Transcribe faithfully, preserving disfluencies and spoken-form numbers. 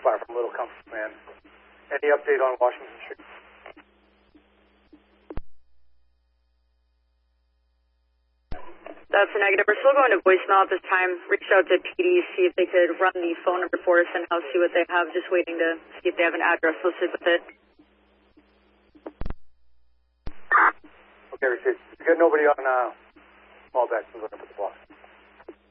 Fire from Little Compton, man. Any update on Washington Street? That's a negative. We're still going to voicemail at this time. Reached out to P D, see if they could run the phone number for us and I'll see what they have. Just waiting to see if they have an address listed with it. Okay, received. We got nobody on uh, Small Jackson looking for the block.